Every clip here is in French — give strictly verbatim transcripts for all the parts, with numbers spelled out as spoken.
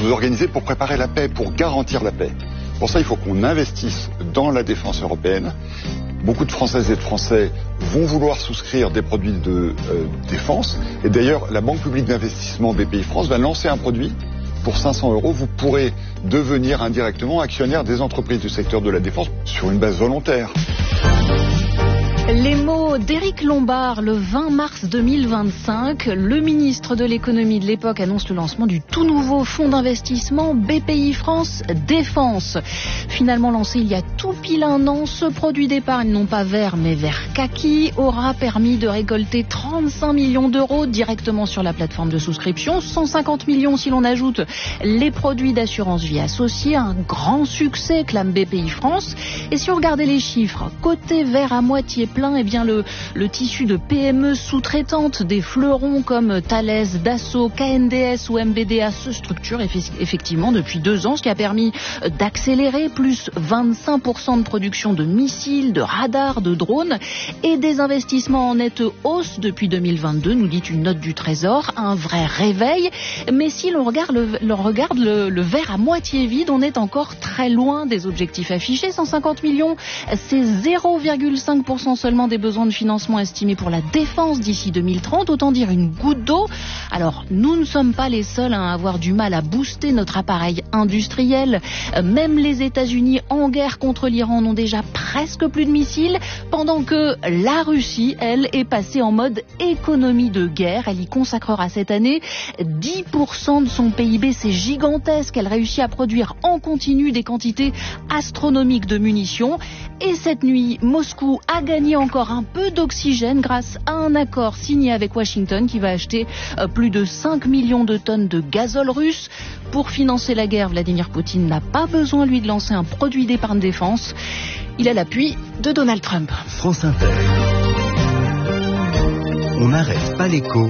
nous organiser pour préparer la paix, pour garantir la paix. Pour ça, il faut qu'on investisse dans la défense européenne. Beaucoup de Françaises et de Français vont vouloir souscrire des produits de euh, défense. Et d'ailleurs, la Banque publique d'investissement B P I France va lancer un produit. Pour cinq cents euros, vous pourrez devenir indirectement actionnaire des entreprises du secteur de la défense sur une base volontaire. Les mots d'Éric Lombard le vingt mars deux mille vingt-cinq. Le ministre de l'économie de l'époque annonce le lancement du tout nouveau fonds d'investissement B P I France Défense. Finalement lancé il y a tout pile un an, ce produit d'épargne non pas vert mais vert kaki aura permis de récolter trente-cinq millions d'euros directement sur la plateforme de souscription, cent cinquante millions si l'on ajoute les produits d'assurance vie associés. Un grand succès clame B P I France. Et si on regardait les chiffres, côté vert à moitié plein, eh bien le, le tissu de P M E sous-traitantes des fleurons comme Thales, Dassault, K N D S ou M B D A se structure effectivement depuis deux ans, ce qui a permis d'accélérer, plus vingt-cinq pour cent de production de missiles, de radars, de drones et des investissements en nette hausse depuis deux mille vingt-deux, nous dit une note du Trésor, un vrai réveil. Mais si l'on regarde le, l'on regarde le, le verre à moitié vide, on est encore très loin des objectifs affichés. cent cinquante millions, c'est zéro virgule cinq pour cent seulement des besoins de financement estimés pour la défense d'ici deux mille trente, autant dire une goutte d'eau. Alors, nous ne sommes pas les seuls à avoir du mal à booster notre appareil industriel. Même les États-Unis en guerre contre l'Iran n'ont déjà presque plus de missiles, pendant que la Russie, elle, est passée en mode économie de guerre. Elle y consacrera cette année dix pour cent de son P I B. C'est gigantesque. Elle réussit à produire en continu des quantités astronomiques de munitions. Et cette nuit, Moscou a gagné encore un peu d'oxygène grâce à un accord signé avec Washington qui va acheter plus de cinq millions de tonnes de gazole russe. Pour financer la guerre, Vladimir Poutine n'a pas besoin, lui, de lancer un produit d'épargne défense. Il a l'appui de Donald Trump. France Inter. On n'arrête pas l'écho.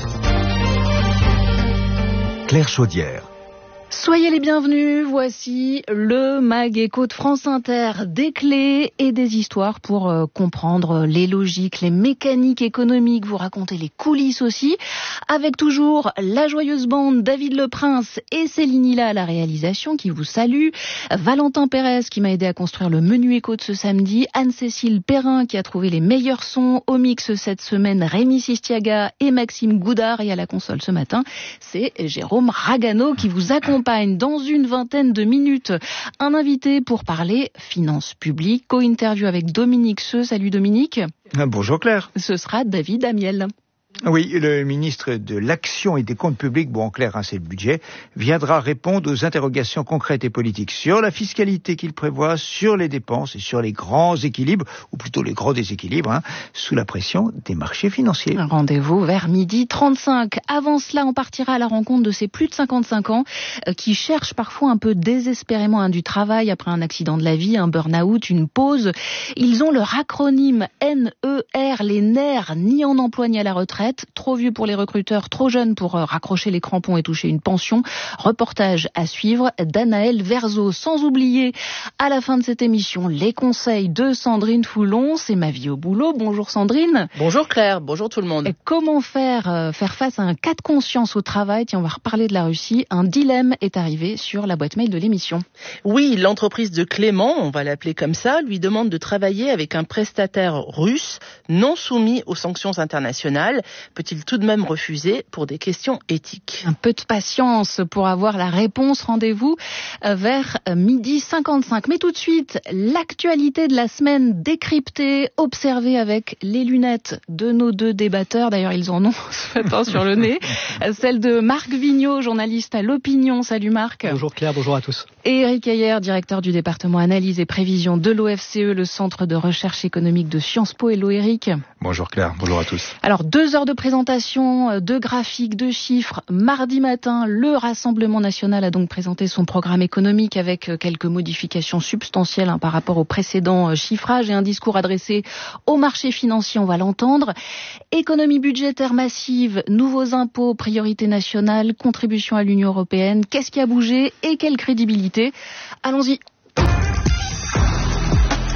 Claire Chaudière. Soyez les bienvenus, voici le Mag Écho de France Inter, des clés et des histoires pour euh, comprendre les logiques, les mécaniques économiques, vous raconter les coulisses aussi, avec toujours la joyeuse bande David Leprince et Céline Hilla à la réalisation qui vous salue, Valentin Pérez qui m'a aidé à construire le menu écho de ce samedi, Anne-Cécile Perrin qui a trouvé les meilleurs sons au mix cette semaine, Rémi Sistiaga et Maxime Goudard, et à la console ce matin, c'est Jérôme Ragano qui vous accompagne. Dans une vingtaine de minutes, un invité pour parler finances publiques, co-interview avec Dominique Seux. Salut Dominique. Bonjour Claire. Ce sera David Amiel. Oui, le ministre de l'Action et des Comptes Publics, bon en clair, hein, c'est le budget, viendra répondre aux interrogations concrètes et politiques sur la fiscalité qu'il prévoit, sur les dépenses et sur les grands équilibres, ou plutôt les grands déséquilibres, hein, sous la pression des marchés financiers. Un rendez-vous vers midi trente-cinq. Avant cela, on partira à la rencontre de ces plus de cinquante-cinq ans euh, qui cherchent parfois un peu désespérément hein, du travail après un accident de la vie, un burn-out, une pause. Ils ont leur acronyme N E R, les nerfs, ni en emploi ni à la retraite. Trop vieux pour les recruteurs, trop jeunes pour raccrocher les crampons et toucher une pension. Reportage à suivre d'Anaël Verzo. Sans oublier, à la fin de cette émission, les conseils de Sandrine Foulon. C'est ma vie au boulot. Bonjour Sandrine. Bonjour Claire, bonjour tout le monde. Et comment faire, euh, faire face à un cas de conscience au travail? Tiens, on va reparler de la Russie. Un dilemme est arrivé sur la boîte mail de l'émission. Oui, l'entreprise de Clément, on va l'appeler comme ça, lui demande de travailler avec un prestataire russe non soumis aux sanctions internationales. Peut-il tout de même refuser pour des questions éthiques? Un peu de patience pour avoir la réponse. Rendez-vous vers midi cinquante-cinq. Mais tout de suite, l'actualité de la semaine décryptée, observée avec les lunettes de nos deux débatteurs. D'ailleurs, ils en ont ce matin sur le nez. Celle de Marc Vigneault, journaliste à l'Opinion. Salut Marc. Bonjour Claire, bonjour à tous. Et Eric Heyer, directeur du département analyse et prévision de l'O F C E, le centre de recherche économique de Sciences Po. Hello Eric. Bonjour Claire, bonjour à tous. Alors, deux heures de présentation, de graphiques, de chiffres. Mardi matin, le Rassemblement national a donc présenté son programme économique avec quelques modifications substantielles hein, par rapport au précédent chiffrage et un discours adressé aux marchés financiers, on va l'entendre. Économie budgétaire massive, nouveaux impôts, priorité nationale, contribution à l'Union européenne. Qu'est-ce qui a bougé et quelle crédibilité? Allons-y.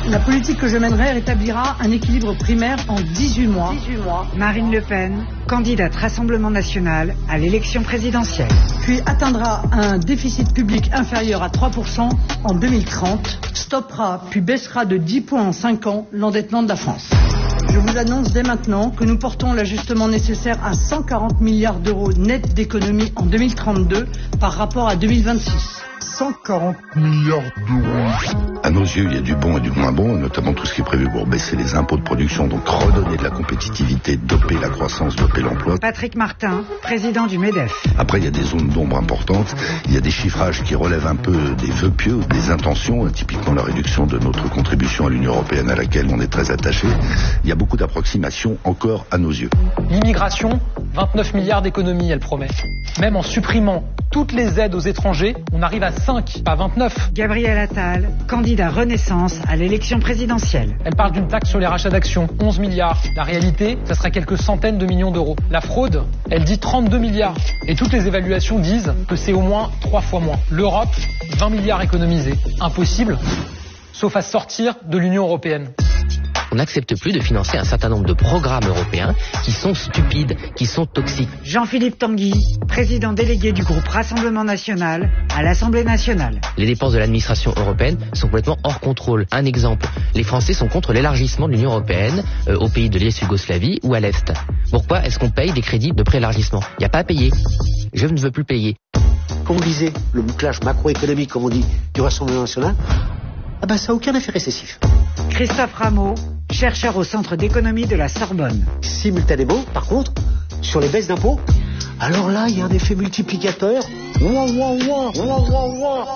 La politique que je mènerai rétablira un équilibre primaire en dix-huit mois. dix-huit mois. Marine Le Pen, candidate Rassemblement National à l'élection présidentielle. Puis atteindra un déficit public inférieur à trois pour cent en deux mille trente, stoppera puis baissera de dix points en cinq ans l'endettement de la France. Je vous annonce dès maintenant que nous portons l'ajustement nécessaire à cent quarante milliards d'euros net d'économie en deux mille trente-deux par rapport à deux mille vingt-six. cent quarante milliards d'euros. À nos yeux, il y a du bon et du moins bon, notamment tout ce qui est prévu pour baisser les impôts de production, donc redonner de la compétitivité, doper la croissance, doper l'emploi. Patrick Martin, président du MEDEF. Après, il y a des zones d'ombre importantes, il y a des chiffrages qui relèvent un peu des vœux pieux, des intentions, typiquement la réduction de notre contribution à l'Union européenne à laquelle on est très attaché. Il y a beaucoup d'approximations encore à nos yeux. L'immigration, vingt-neuf milliards d'économies, elle promet. Même en supprimant toutes les aides aux étrangers, on arrive à cinq, pas vingt-neuf. Gabriel Attal, candidat Renaissance à l'élection présidentielle. Elle parle d'une taxe sur les rachats d'actions, onze milliards. La réalité, ça serait quelques centaines de millions d'euros. La fraude, elle dit trente-deux milliards. Et toutes les évaluations disent que c'est au moins trois fois moins. L'Europe, vingt milliards économisés. Impossible, sauf à sortir de l'Union européenne. On n'accepte plus de financer un certain nombre de programmes européens qui sont stupides, qui sont toxiques. Jean-Philippe Tanguy, président délégué du groupe Rassemblement National à l'Assemblée nationale. Les dépenses de l'administration européenne sont complètement hors contrôle. Un exemple, les Français sont contre l'élargissement de l'Union européenne euh, aux pays de l'ex-Yougoslavie ou à l'Est. Pourquoi est-ce qu'on paye des crédits de préélargissement ? Il n'y a pas à payer. Je ne veux plus payer. Quand vous lisez le bouclage macroéconomique, comme on dit, du Rassemblement National, ah ben ça n'a aucun effet récessif. Christophe Rameau, chercheur au Centre d'économie de la Sorbonne. Simultanément, par contre, sur les baisses d'impôts, alors là, il y a un effet multiplicateur. Ouah, ouah, ouah, ouah, ouah, ouah.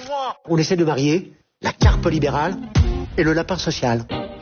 On essaie de marier la carpe libérale et le lapin social.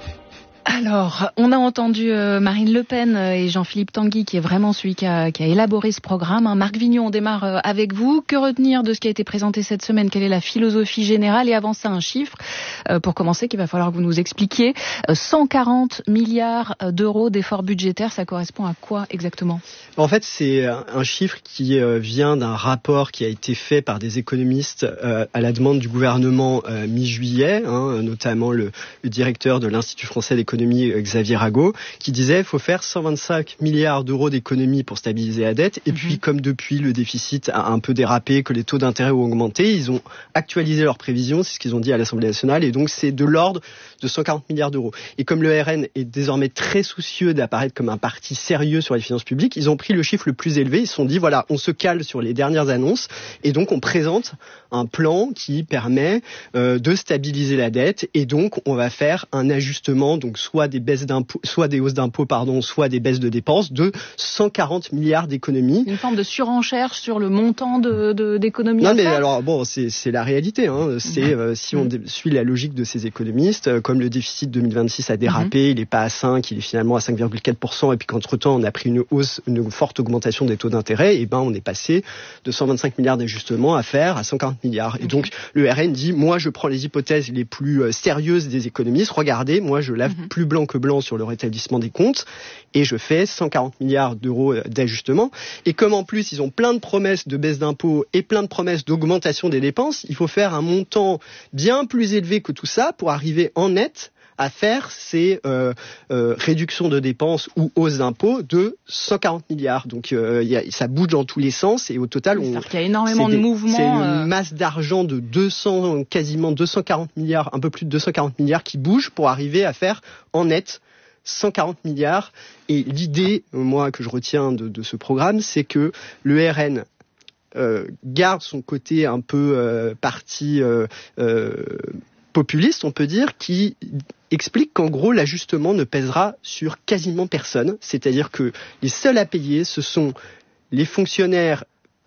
Alors, on a entendu euh, Marine Le Pen et Jean-Philippe Tanguy, qui est vraiment celui qui a, qui a élaboré ce programme. Hein. Marc Vignon, on démarre euh, avec vous. Que retenir de ce qui a été présenté cette semaine ? Quelle est la philosophie générale ? Et avant ça, un chiffre, euh, pour commencer, qu'il va falloir que vous nous expliquiez. Euh, cent quarante milliards d'euros d'efforts budgétaires, ça correspond à quoi exactement ? En fait, c'est un chiffre qui euh, vient d'un rapport qui a été fait par des économistes euh, à la demande du gouvernement euh, mi-juillet, hein, notamment le, le directeur de l'Institut français d'économie, Xavier Rago, qui disait qu'il faut faire cent vingt-cinq milliards d'euros d'économies pour stabiliser la dette. Et mmh. puis, comme depuis le déficit a un peu dérapé, que les taux d'intérêt ont augmenté, ils ont actualisé leurs prévisions, c'est ce qu'ils ont dit à l'Assemblée nationale, et donc c'est de l'ordre de cent quarante milliards d'euros. Et comme le R N est désormais très soucieux d'apparaître comme un parti sérieux sur les finances publiques, ils ont pris le chiffre le plus élevé, ils se sont dit, voilà, on se cale sur les dernières annonces, et donc on présente un plan qui permet euh, de stabiliser la dette, et donc on va faire un ajustement, donc soit des baisses d'impôts, soit des hausses d'impôts, pardon, soit des baisses de dépenses de cent quarante milliards d'économies. Une forme de surenchère sur le montant de, de, d'économies. Non, mais alors, bon, c'est, c'est la réalité, hein. C'est, mmh. euh, si on mmh. suit la logique de ces économistes, euh, comme le déficit deux mille vingt-six a dérapé, mmh. il n'est pas à cinq, il est finalement à cinq virgule quatre pour cent, et puis qu'entre-temps, on a pris une hausse, une forte augmentation des taux d'intérêt, et ben, on est passé de cent vingt-cinq milliards d'ajustements à faire à cent quarante milliards. Et okay. donc, le R N dit, moi, je prends les hypothèses les plus euh, sérieuses des économistes, regardez, moi, je lave mmh. plus blanc que blanc sur le rétablissement des comptes, et je fais cent quarante milliards d'euros d'ajustement. Et comme en plus, ils ont plein de promesses de baisse d'impôts et plein de promesses d'augmentation des dépenses, il faut faire un montant bien plus élevé que tout ça pour arriver en net à faire ces euh, euh, réductions de dépenses ou hausses d'impôts de cent quarante milliards. Donc euh, y a, ça bouge dans tous les sens, et au total, on, c'est-à-dire qu'il y a énormément de des, mouvements. C'est une euh... masse d'argent de deux cents, quasiment deux cent quarante milliards, un peu plus de deux cent quarante milliards qui bougent pour arriver à faire en net cent quarante milliards. Et l'idée, moi, que je retiens de, de ce programme, c'est que le R N euh, garde son côté un peu euh, parti euh, euh, populiste, on peut dire, qui explique qu'en gros, l'ajustement ne pèsera sur quasiment personne. C'est-à-dire que les seuls à payer, ce sont les fonctionnaires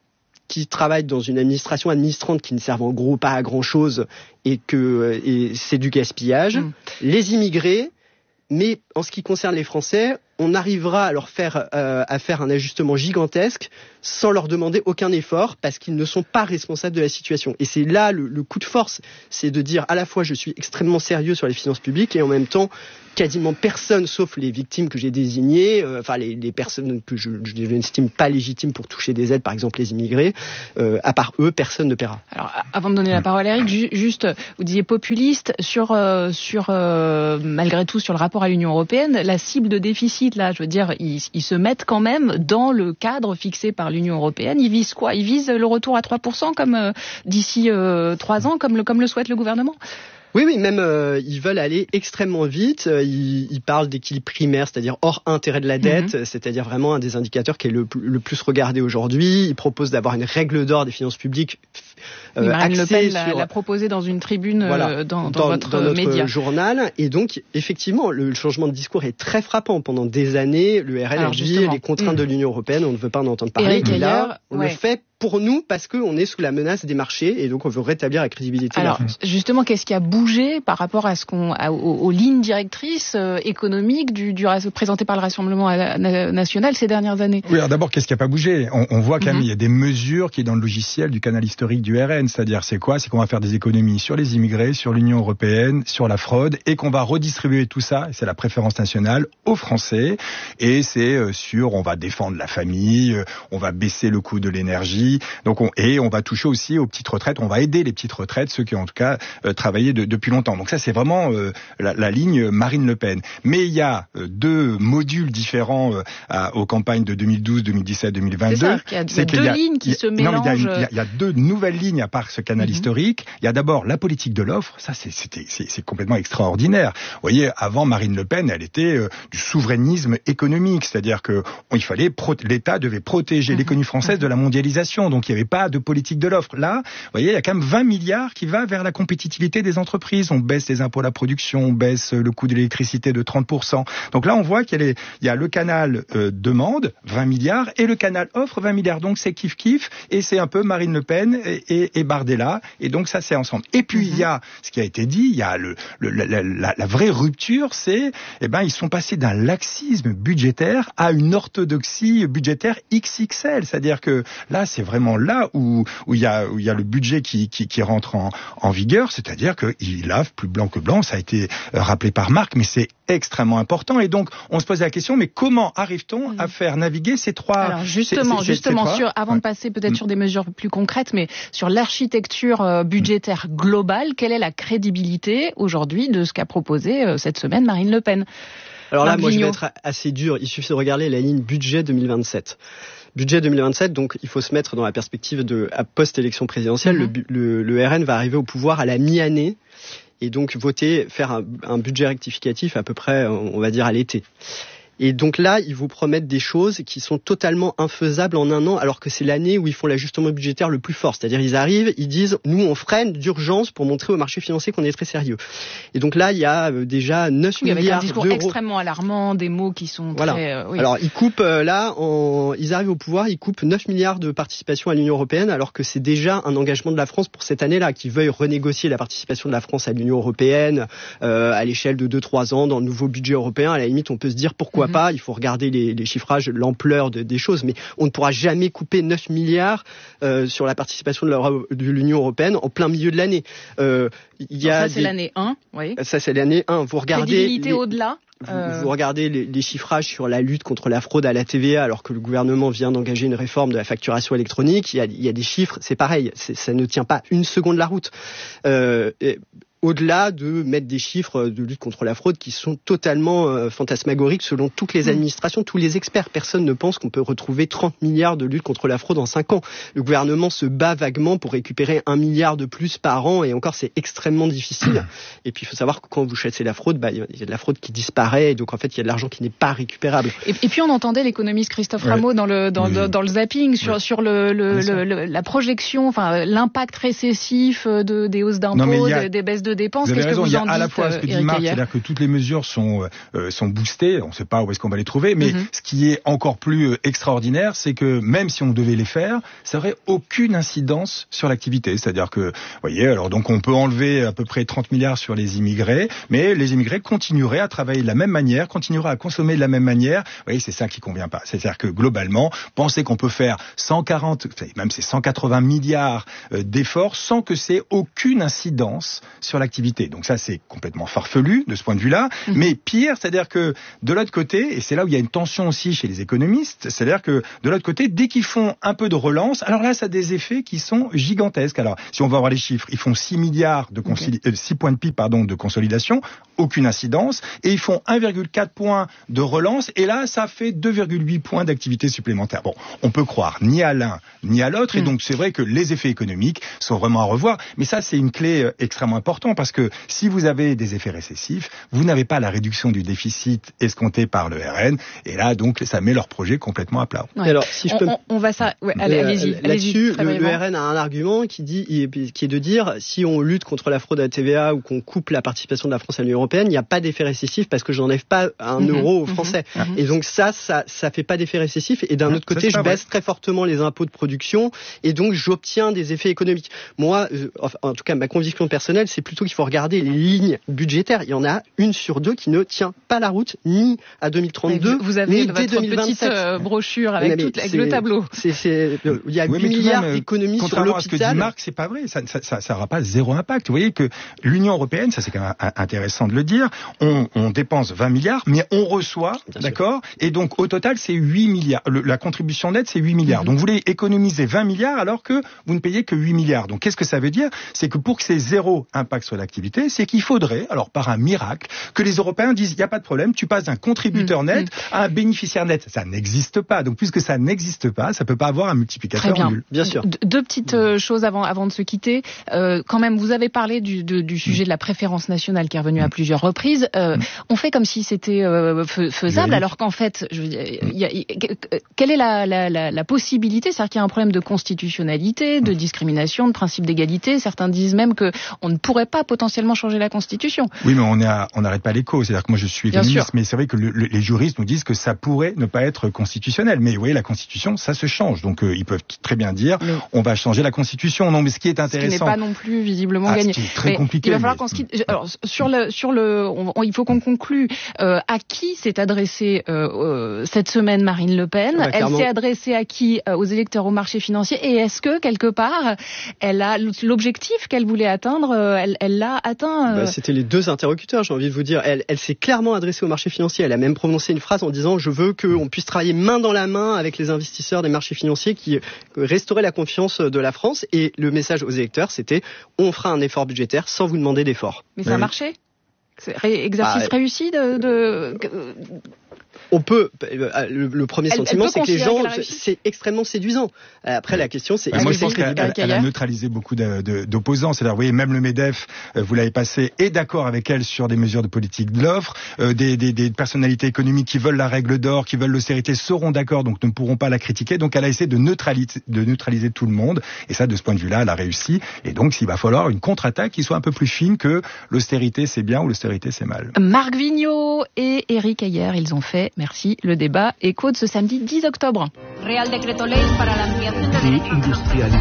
qui travaillent dans une administration administrante qui ne servent en gros pas à grand-chose, et que et c'est du gaspillage, mmh. les immigrés. Mais en ce qui concerne les Français, on arrivera à leur faire euh, à faire un ajustement gigantesque sans leur demander aucun effort parce qu'ils ne sont pas responsables de la situation. Et c'est là le, le coup de force, c'est de dire à la fois je suis extrêmement sérieux sur les finances publiques et en même temps quasiment personne, sauf les victimes que j'ai désignées, euh, enfin les, les personnes que je, je n'estime pas légitimes pour toucher des aides, par exemple les immigrés, euh, à part eux, personne ne paiera. Alors, avant de donner la parole à Eric, ju- juste, vous disiez populiste sur euh, sur euh, malgré tout sur le rapport à l'Union européenne, la cible de déficit là, je veux dire, ils, ils se mettent quand même dans le cadre fixé par l'Union européenne. Ils visent quoi ? Ils visent le retour à trois pour cent comme euh, d'ici euh, trois ans, comme le comme le souhaite le gouvernement ? Oui, oui, même euh, ils veulent aller extrêmement vite. Ils, ils parlent d'équilibre primaire, c'est-à-dire hors intérêt de la dette, mmh. c'est-à-dire vraiment un des indicateurs qui est le, le plus regardé aujourd'hui. Ils proposent d'avoir une règle d'or des finances publiques. Euh, oui, Marine Le Pen l'a, sur... l'a proposé dans une tribune voilà, euh, dans, dans, dans votre, dans notre média. journal. Et donc, effectivement, le changement de discours est très frappant. Pendant des années, le R L a dit les contraintes mmh. de l'Union européenne, on ne veut pas en entendre parler. Et là, ailleurs, on ouais. le fait pour nous parce qu'on est sous la menace des marchés et donc on veut rétablir la crédibilité. Alors, de la France. Justement, qu'est-ce qui a bougé par rapport à ce qu'on, à, aux, aux lignes directrices euh, économiques du, du présentées par le Rassemblement national ces dernières années ? Oui, alors d'abord, qu'est-ce qui n'a pas bougé ? on, on voit quand même, mm-hmm. il y a des mesures qui est dans le logiciel du canal historique du R N, c'est-à-dire c'est quoi ? C'est qu'on va faire des économies sur les immigrés, sur l'Union européenne, sur la fraude, et qu'on va redistribuer tout ça, c'est la préférence nationale, aux Français, et c'est euh, sur, on va défendre la famille, euh, on va baisser le coût de l'énergie. Donc on, et on va toucher aussi aux petites retraites, on va aider les petites retraites, ceux qui ont en tout cas euh, travaillé de, depuis longtemps. Donc ça c'est vraiment euh, la, la ligne Marine Le Pen. Mais il y a euh, deux modules différents euh, à, aux campagnes de deux mille douze, deux mille dix-sept, deux mille vingt-deux. C'est ça, il y a, c'est deux y a, lignes qui y a, se mélangent. Non, il y, a, il y a deux nouvelles lignes à part ce canal mm-hmm. historique. Il y a d'abord la politique de l'offre, ça c'est, c'était, c'est, c'est complètement extraordinaire. Vous voyez, avant Marine Le Pen, elle était euh, du souverainisme économique, c'est-à-dire que il fallait pro- l'État devait protéger mm-hmm. l'économie française mm-hmm. de la mondialisation. Donc il n'y avait pas de politique de l'offre. Là, vous voyez, il y a quand même vingt milliards qui va vers la compétitivité des entreprises. On baisse les impôts à la production, on baisse le coût de l'électricité de trente pour cent. Donc là, on voit qu'il y a, les, il y a le canal euh, demande, vingt milliards, et le canal offre, vingt milliards. Donc c'est kiff-kiff, et c'est un peu Marine Le Pen et, et, et Bardella. Et donc ça, c'est ensemble. Et puis, mm-hmm. il y a ce qui a été dit, il y a le, le, la, la, la vraie rupture, c'est, eh ben, ils sont passés d'un laxisme budgétaire à une orthodoxie budgétaire X X L. C'est-à-dire que là, c'est vraiment là où où il y a où il y a le budget qui qui, qui rentre en, en vigueur, c'est-à-dire qu'il lave plus blanc que blanc, ça a été rappelé par Marc, mais c'est extrêmement important. Et donc on se pose la question, mais comment arrive-t-on mmh. à faire naviguer ces trois Alors justement, ces, ces, justement ces trois... sur avant ouais. de passer peut-être mmh. sur des mesures plus concrètes, mais sur l'architecture euh, budgétaire mmh. globale, quelle est la crédibilité aujourd'hui de ce qu'a proposé euh, cette semaine Marine Le Pen ? Alors là, moi je vais être assez dur, il suffit de regarder la ligne budget deux mille vingt-sept. Budget deux mille vingt-sept, donc il faut se mettre dans la perspective de à post-élection présidentielle. Mmh. Le, le, le R N va arriver au pouvoir à la mi-année et donc voter, faire un, un budget rectificatif à peu près, on va dire, à l'été. Et donc là, ils vous promettent des choses qui sont totalement infaisables en un an, alors que c'est l'année où ils font l'ajustement budgétaire le plus fort. C'est-à-dire, ils arrivent, ils disent, nous, on freine d'urgence pour montrer au marché financier qu'on est très sérieux. Et donc là, il y a déjà neuf oui, milliards d'euros. Avec un discours extrêmement alarmant, des mots qui sont voilà. très... Euh, oui. Alors, ils coupent, euh, là, en... ils arrivent au pouvoir, ils coupent neuf milliards de participation à l'Union européenne, alors que c'est déjà un engagement de la France pour cette année-là, qui veuille renégocier la participation de la France à l'Union européenne, euh, à l'échelle de deux trois ans, dans le nouveau budget européen. À la limite, on peut se dire, pourquoi mm-hmm. pas, il faut regarder Les, les chiffrages, l'ampleur de, des choses, mais on ne pourra jamais couper neuf milliards euh, sur la participation de, de l'Union européenne en plein milieu de l'année. Euh, il y a ça, c'est des... l'année un, oui. Ça, c'est l'année un. Vous regardez... Crédibilité les... au-delà Vous, euh... vous regardez les, les chiffrages sur la lutte contre la fraude à la T V A, alors que le gouvernement vient d'engager une réforme de la facturation électronique. Il y a, il y a des chiffres, c'est pareil, c'est, ça ne tient pas une seconde la route. Euh, et, au-delà de mettre des chiffres de lutte contre la fraude qui sont totalement euh, fantasmagoriques selon toutes les administrations, tous les experts. Personne ne pense qu'on peut retrouver trente milliards de lutte contre la fraude en cinq ans. Le gouvernement se bat vaguement pour récupérer un milliard de plus par an, et encore c'est extrêmement difficile. Et puis il faut savoir que quand vous chassez la fraude, bah, il y a de la fraude qui disparaît, et donc en fait il y a de l'argent qui n'est pas récupérable. Et, et puis on entendait l'économiste Christophe ouais. Rameau dans le dans, oui. dans, dans le zapping sur ouais. sur le, le, le, le la projection, enfin l'impact récessif de des hausses d'impôts, a... des, des baisses de dépenses. Vous avez Qu'est-ce raison, que vous il y a en à dites, la fois ce que dit Marc, c'est-à-dire que toutes les mesures sont euh, sont boostées, on ne sait pas où est-ce qu'on va les trouver, mais mm-hmm. ce qui est encore plus euh, extraordinaire, c'est que même si on devait les faire, ça n'aurait aucune incidence sur l'activité. C'est-à-dire que, vous voyez, alors donc on peut enlever à peu près trente milliards sur les immigrés, mais les immigrés continueraient à travailler de la même manière, continueraient à consommer de la même manière. Vous voyez, c'est ça qui convient pas. C'est-à-dire que globalement, pensez qu'on peut faire cent quarante, même c'est cent quatre-vingts milliards d'efforts sans que c'est aucune incidence sur l'activité. Donc ça, c'est complètement farfelu de ce point de vue-là. Mmh. Mais pire, c'est-à-dire que de l'autre côté, et c'est là où il y a une tension aussi chez les économistes, c'est-à-dire que de l'autre côté, dès qu'ils font un peu de relance, alors là, ça a des effets qui sont gigantesques. Alors, si on va voir les chiffres, ils font six milliards de consoli- okay. euh, six points de P I B, pardon, de consolidation, aucune incidence, et ils font un virgule quatre points de relance, et là, ça fait deux virgule huit points d'activité supplémentaire. Bon, on peut croire ni à l'un ni à l'autre, mmh. et donc c'est vrai que les effets économiques sont vraiment à revoir, mais ça, c'est une clé extrêmement importante, parce que si vous avez des effets récessifs, vous n'avez pas la réduction du déficit escompté par le R N, et là, donc, ça met leur projet complètement à plat. Ouais. Alors, si je on, peux... on, on va ça... Ouais, allez, allez-y. Là-dessus, allez-y, le, le R N a un argument qui, dit, qui est de dire, si on lutte contre la fraude à la T V A ou qu'on coupe la participation de la France à l'Union européenne, il n'y a pas d'effet récessif parce que je n'enlève pas un mmh, euro aux Français. Mmh, et donc ça, ça, ça fait pas d'effet récessif. Et d'un mmh, autre côté, je baisse vrai. très fortement les impôts de production et donc j'obtiens des effets économiques. Moi, euh, en tout cas, ma conviction personnelle, c'est plutôt qu'il faut regarder les lignes budgétaires. Il y en a une sur deux qui ne tient pas la route, ni à deux mille trente-deux, vous avez ni votre dès deux mille vingt-sept. Petite euh, brochure avec, toute, avec le tableau. C'est, c'est, euh, il y a oui, huit milliards même, d'économies sur l'hôpital. Contrairement à ce que dit Marc, c'est pas vrai. Ça, ça, ça, ça aura pas zéro impact. Vous voyez que l'Union européenne, ça c'est quand même intéressant de le dire, on, on dépense vingt milliards, mais on reçoit, Bien d'accord, sûr. Et donc au total c'est huit milliards. Le, la contribution nette c'est huit milliards. Mm-hmm. Donc vous voulez économiser vingt milliards alors que vous ne payez que huit milliards. Donc qu'est-ce que ça veut dire? C'est que pour que c'est zéro impact sur l'activité, c'est qu'il faudrait, alors par un miracle, que les Européens disent il n'y a pas de problème, tu passes d'un contributeur mm-hmm. net à un bénéficiaire net. Ça n'existe pas. Donc puisque ça n'existe pas, ça peut pas avoir un multiplicateur bien. nul. Bien sûr. De, deux petites euh, choses avant, avant de se quitter. Euh, quand même, vous avez parlé du, de, du sujet de la préférence nationale qui est revenu à plusieurs reprises. Euh, on fait comme si c'était euh, faisable, alors qu'en fait, je veux dire, y a, y, quelle est la, la, la, la possibilité? C'est-à-dire qu'il y a un problème de constitutionnalité, de discrimination, de principe d'égalité. Certains disent même que on ne pourrait pas potentiellement changer la Constitution. Oui, mais on est on n'arrête pas l'écho. C'est-à-dire que moi, je suis économiste, mais c'est vrai que le, le, les juristes nous disent que ça pourrait ne pas être constitutionnel. Mais vous voyez, la Constitution, ça se change. Donc, euh, ils peuvent très bien dire, mais... on va changer la Constitution. Non, mais ce qui est intéressant, ce qui n'est pas non plus visiblement ah, gagné. Ce qui est très mais compliqué. Il va falloir mais... qu'on se quitte. Alors, sur le, sur le, on, on, il faut qu'on conclue. Euh, à qui s'est adressée euh, euh, cette semaine Marine Le Pen? bah, Elle s'est adressée à qui? euh, Aux électeurs au marché financier. Et est-ce que quelque part, elle a l'objectif qu'elle voulait atteindre, euh, elle, elle l'a atteint? Euh... Bah, c'était les deux interlocuteurs, j'ai envie de vous dire. Elle, elle s'est clairement adressée au marché financier. Elle a même prononcé une phrase en disant je veux qu'on puisse travailler main dans la main avec les investisseurs des marchés financiers qui restauraient la confiance de la France. Et le message aux électeurs, c'était on fera un effort budgétaire sans vous demander d'effort. Mais ça a marché? C'est ré- exercice bah, réussi de... de... On peut. Le, le premier elle, sentiment, elle c'est que les gens, c'est extrêmement séduisant. Après, la question, c'est. Bah, moi, je pense qu'elle elle, elle a neutralisé beaucoup de, de, d'opposants. C'est-à-dire, vous voyez, même le MEDEF, vous l'avez passé, est d'accord avec elle sur des mesures de politique de l'offre. Euh, des, des, des personnalités économiques qui veulent la règle d'or, qui veulent l'austérité, seront d'accord, donc ne pourront pas la critiquer. Donc, elle a essayé de neutraliser, de neutraliser tout le monde. Et ça, de ce point de vue-là, elle a réussi. Et donc, il va falloir une contre-attaque qui soit un peu plus fine que l'austérité, c'est bien ou l'austérité, c'est mal. Marc Vigneault et Éric Heyer, ils ont fait. Merci. Le débat Écho de ce samedi dix octobre. Real Decreto Ley para la ampliación de derechos.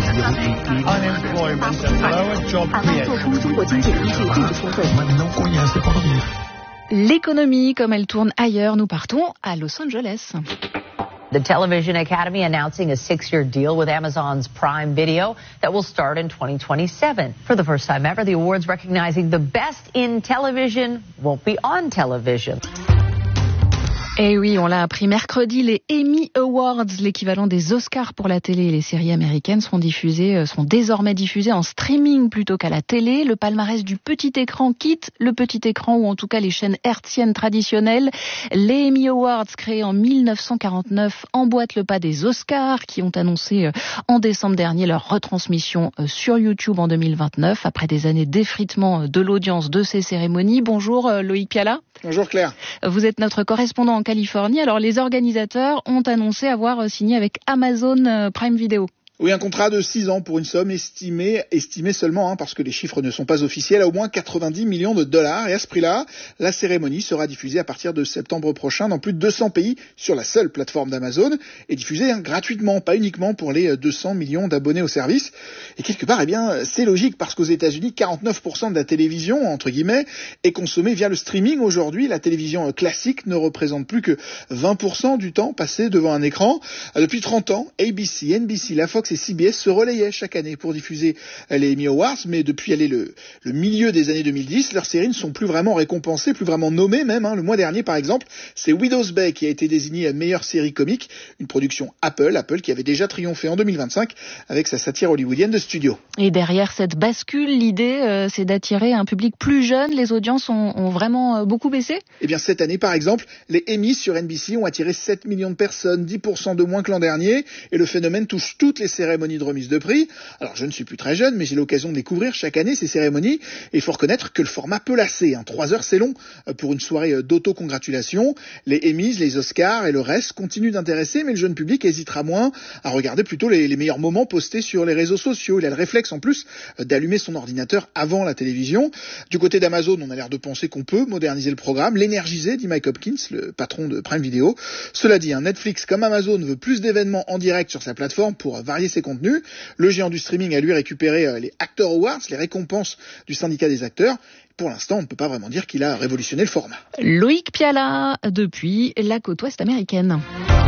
L'économie comme elle tourne ailleurs, nous partons à Los Angeles. The Television Academy announcing a six-year deal with Amazon's Prime Video that will start in twenty twenty-seven. For the first time ever, the awards recognizing the best in television won't be on television. Eh oui, on l'a appris mercredi, les Emmy Awards, l'équivalent des Oscars pour la télé et les séries américaines, seront diffusés, seront désormais diffusés en streaming plutôt qu'à la télé. Le palmarès du petit écran quitte le petit écran, ou en tout cas les chaînes hertziennes traditionnelles. Les Emmy Awards, créés en mille neuf cent quarante-neuf, emboîtent le pas des Oscars, qui ont annoncé en décembre dernier leur retransmission sur YouTube en deux mille vingt-neuf, après des années d'effritement de l'audience de ces cérémonies. Bonjour Loïc Piala. Bonjour Claire. Vous êtes notre correspondant en Californie. Alors les organisateurs ont annoncé avoir signé avec Amazon Prime Video. Oui, un contrat de six ans pour une somme estimée, estimée seulement, hein, parce que les chiffres ne sont pas officiels, à au moins quatre-vingt-dix millions de dollars. Et à ce prix-là, la cérémonie sera diffusée à partir de septembre prochain dans plus de deux cents pays sur la seule plateforme d'Amazon et diffusée hein, gratuitement, pas uniquement pour les deux cents millions d'abonnés au service. Et quelque part, eh bien, c'est logique parce qu'aux États-Unis, quarante-neuf pour cent de la télévision, entre guillemets, est consommée via le streaming. Aujourd'hui, la télévision classique ne représente plus que vingt pour cent du temps passé devant un écran. Depuis trente ans, A B C, N B C, la Fox et C B S se relayaient chaque année pour diffuser les Emmy Awards, mais depuis allez, le, le milieu des années deux mille dix, leurs séries ne sont plus vraiment récompensées, plus vraiment nommées même. Hein. Le mois dernier, par exemple, c'est Widow's Bay qui a été désignée meilleure série comique, une production Apple, Apple qui avait déjà triomphé en deux mille vingt-cinq avec sa satire hollywoodienne de studio. Et derrière cette bascule, l'idée, euh, c'est d'attirer un public plus jeune. Les audiences ont, ont vraiment euh, beaucoup baissé ? Eh bien, cette année, par exemple, les Emmys sur N B C ont attiré sept millions de personnes, dix pour cent de moins que l'an dernier, et le phénomène touche toutes les cérémonies de remise de prix. Alors, je ne suis plus très jeune, mais j'ai l'occasion de découvrir chaque année ces cérémonies, et il faut reconnaître que le format peut lasser. Hein. Trois heures, c'est long pour une soirée d'autocongratulation. Les Emmys, les Oscars et le reste continuent d'intéresser, mais le jeune public hésitera moins à regarder plutôt les, les meilleurs moments postés sur les réseaux sociaux. Il a le réflexe, en plus, d'allumer son ordinateur avant la télévision. Du côté d'Amazon, on a l'air de penser qu'on peut moderniser le programme, l'énergiser, dit Mike Hopkins, le patron de Prime Video. Cela dit, hein, Netflix, comme Amazon, veut plus d'événements en direct sur sa plateforme pour varier ses contenus. Le géant du streaming a lui récupéré les Actor Awards, les récompenses du syndicat des acteurs. Pour l'instant, on ne peut pas vraiment dire qu'il a révolutionné le format. Loïc Piala, depuis la côte ouest américaine.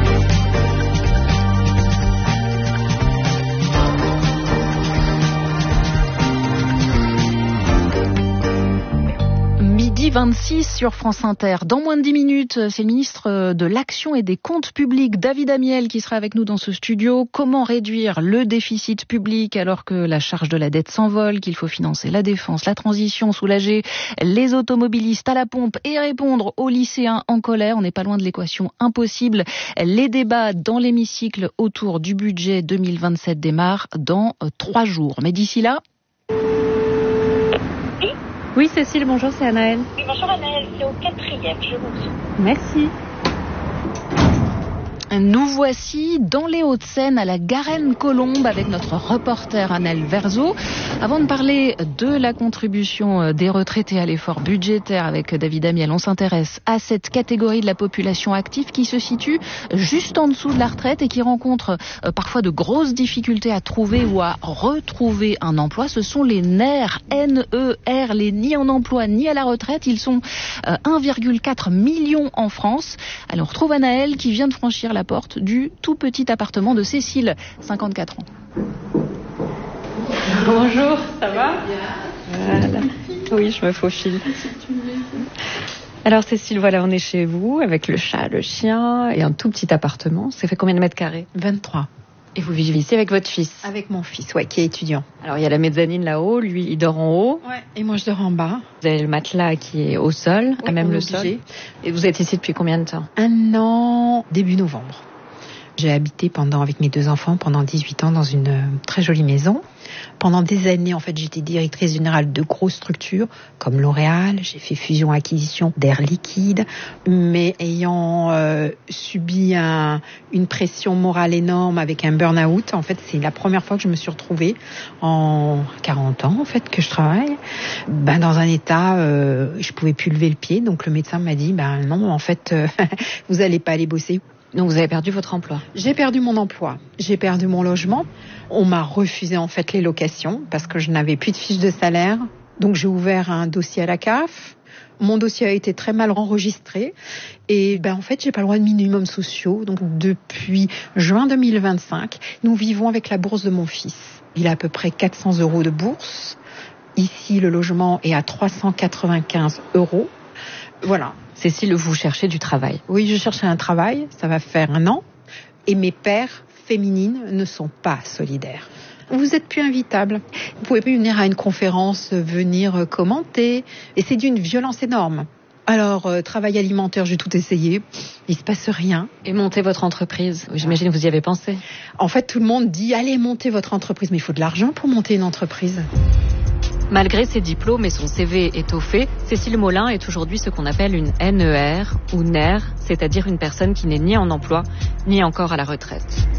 midi vingt-six sur France Inter. Dans moins de dix minutes, c'est le ministre de l'Action et des Comptes Publics, David Amiel, qui sera avec nous dans ce studio. Comment réduire le déficit public alors que la charge de la dette s'envole, qu'il faut financer la défense, la transition, soulager les automobilistes à la pompe et répondre aux lycéens en colère. On n'est pas loin de l'équation impossible. Les débats dans l'hémicycle autour du budget deux mille vingt-sept démarrent dans trois jours. Mais d'ici là... Oui, Cécile, bonjour, c'est Anaëlle. Oui, bonjour Anaëlle, c'est au quatrième, je vous suis. Merci. Nous voici dans les Hauts-de-Seine à la Garenne-Colombe avec notre reporter Annelle Verzo. Avant de parler de la contribution des retraités à l'effort budgétaire avec David Amiel, on s'intéresse à cette catégorie de la population active qui se situe juste en dessous de la retraite et qui rencontre parfois de grosses difficultés à trouver ou à retrouver un emploi. Ce sont les N E R, N E R, les ni en emploi ni à la retraite. Ils sont un virgule quatre million en France. Alors on retrouve Anaëlle qui vient de franchir la porte du tout petit appartement de Cécile, cinquante-quatre ans. Bonjour, ça va ? Voilà. Oui, je me faufile. Alors Cécile, voilà, on est chez vous avec le chat, le chien et un tout petit appartement. Ça fait combien de mètres carrés ? vingt-trois. Et vous vivez ici avec votre fils ? Avec mon fils, ouais, qui est étudiant. Alors il y a la mezzanine là-haut, lui il dort en haut. Ouais, et moi je dors en bas. Vous avez le matelas qui est au sol, oui, à même le obligé. sol. Et vous êtes ici depuis combien de temps ? Un an, début novembre. J'ai habité pendant, avec mes deux enfants pendant dix-huit ans dans une euh, très jolie maison. Pendant des années, en fait, j'étais directrice générale de grosses structures comme L'Oréal. J'ai fait fusion-acquisition d'Air Liquide. Mais ayant euh, subi un, une pression morale énorme avec un burn-out, en fait, c'est la première fois que je me suis retrouvée en quarante ans, en fait, que je travaille, ben, dans un état, euh, je pouvais plus lever le pied. Donc le médecin m'a dit, ben non, en fait, euh, vous allez pas aller bosser. Donc vous avez perdu votre emploi ? J'ai perdu mon emploi, j'ai perdu mon logement. On m'a refusé en fait les locations parce que je n'avais plus de fiche de salaire. Donc j'ai ouvert un dossier à la C A F. Mon dossier a été très mal enregistré et ben en fait j'ai pas le droit de minimum sociaux. Donc depuis juin deux mille vingt-cinq, nous vivons avec la bourse de mon fils. Il a à peu près quatre cents euros de bourse. Ici le logement est à trois cent quatre-vingt-quinze euros. Voilà. Cécile, vous cherchez du travail ? Oui, je cherche un travail, ça va faire un an. Et mes pairs féminines ne sont pas solidaires. Vous êtes plus invitable. Vous pouvez plus venir à une conférence, venir commenter. Et c'est d'une violence énorme. Alors, euh, travail alimentaire, j'ai tout essayé. Il se passe rien. Et monter votre entreprise, j'imagine que vous y avez pensé. En fait, tout le monde dit, allez, monter votre entreprise. Mais il faut de l'argent pour monter une entreprise. Malgré ses diplômes et son C V étoffé, Cécile Molin est aujourd'hui ce qu'on appelle une N E R ou N E R, c'est-à-dire une personne qui n'est ni en emploi, ni encore à la retraite.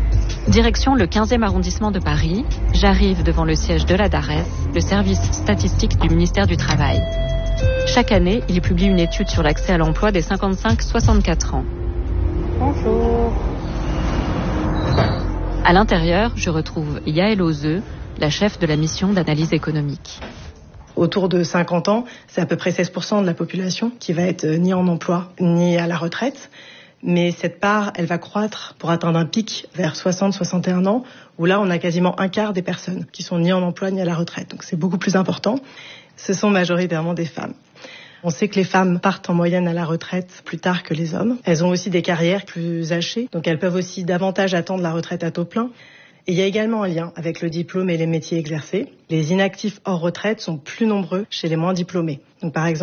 Direction le quinzième arrondissement de Paris, j'arrive devant le siège de la DARES, le service statistique du ministère du Travail. Chaque année, il publie une étude sur l'accès à l'emploi des cinquante-cinq à soixante-quatre ans. Bonjour. À l'intérieur, je retrouve Yael Ozeux, la chef de la mission d'analyse économique. Autour de cinquante ans, c'est à peu près seize pour cent de la population qui va être ni en emploi ni à la retraite. Mais cette part, elle va croître pour atteindre un pic vers soixante à soixante et un ans, où là, on a quasiment un quart des personnes qui sont ni en emploi ni à la retraite. Donc c'est beaucoup plus important. Ce sont majoritairement des femmes. On sait que les femmes partent en moyenne à la retraite plus tard que les hommes. Elles ont aussi des carrières plus hachées, donc elles peuvent aussi davantage attendre la retraite à taux plein. Et il y a également un lien avec le diplôme et les métiers exercés. Les inactifs hors retraite sont plus nombreux chez les moins diplômés. Donc par exemple,